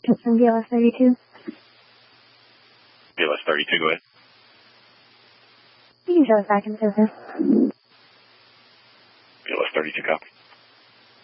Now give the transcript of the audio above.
Confirm BLS 32. BLS 32, go ahead. You can show us back in service. BLS 32, copy.